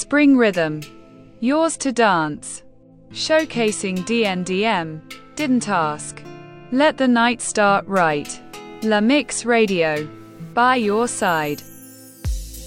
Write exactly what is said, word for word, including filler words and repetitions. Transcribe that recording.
Spring Rhythm, Yours to Dance, showcasing D N D M, Didn't Ask, Let the Night Start Right, La Mix Radio, By Your Side.